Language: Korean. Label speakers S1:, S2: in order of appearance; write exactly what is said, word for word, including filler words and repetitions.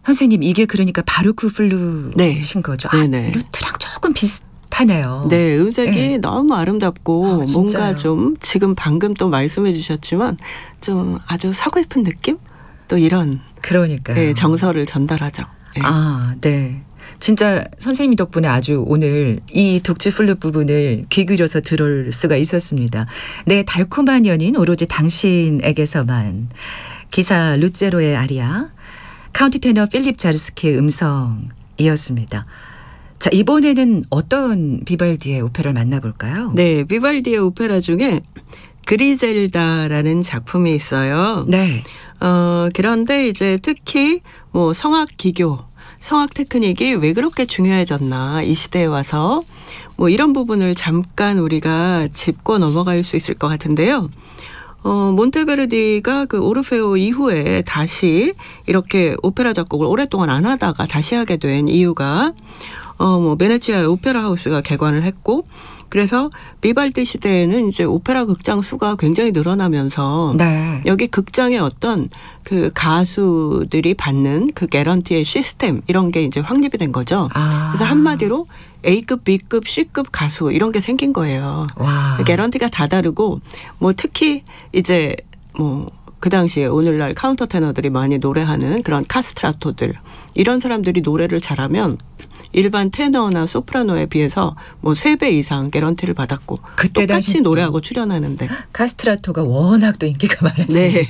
S1: 선생님 이게 그러니까 바루크 플루신
S2: 네.
S1: 거죠.
S2: 네네.
S1: 아, 루트랑 조금 비슷하네요.
S2: 네, 음색이
S1: 네.
S2: 너무 아름답고
S1: 아,
S2: 뭔가
S1: 진짜요.
S2: 좀 지금 방금 또 말씀해 주셨지만 좀 아주 서글픈 느낌? 또 이런
S1: 그러니까요.
S2: 네, 정서를 전달하죠. 네.
S1: 아, 네. 진짜 선생님 덕분에 아주 오늘 이 독주 플룻 부분을 귀 기울여서 들을 수가 있었습니다. 내 달콤한 연인 오로지 당신에게서만. 기사 루체로의 아리아, 카운티 테너 필립 자르스키의 음성이었습니다. 자, 이번에는 어떤 비발디의 오페라를 만나볼까요?
S2: 네, 비발디의 오페라 중에 그리젤다라는 작품이 있어요.
S1: 네.
S2: 어, 그런데 이제 특히 뭐 성악 기교, 성악 테크닉이 왜 그렇게 중요해졌나 이 시대에 와서 뭐 이런 부분을 잠깐 우리가 짚고 넘어갈 수 있을 것 같은데요. 어, 몬테베르디가 그 오르페오 이후에 다시 이렇게 오페라 작곡을 오랫동안 안 하다가 다시 하게 된 이유가 어, 뭐 베네치아의 오페라 하우스가 개관을 했고 그래서 비발디 시대에는 이제 오페라 극장 수가 굉장히 늘어나면서
S1: 네.
S2: 여기 극장의 어떤 그 가수들이 받는 그 개런티의 시스템 이런 게 이제 확립이 된 거죠.
S1: 아.
S2: 그래서 한마디로 A급, B급, C급 가수 이런 게 생긴 거예요.
S1: 와.
S2: 개런티가 다 다르고 뭐 특히 이제 뭐 그 당시에 오늘날 카운터 테너들이 많이 노래하는 그런 카스트라토들 이런 사람들이 노래를 잘하면 일반 테너나 소프라노에 비해서 뭐 세 배 이상 개런티를 받았고
S1: 그때
S2: 똑같이
S1: 당시
S2: 노래하고 출연하는데
S1: 카스트라토가 워낙 또 인기가 많았어요.
S2: 네.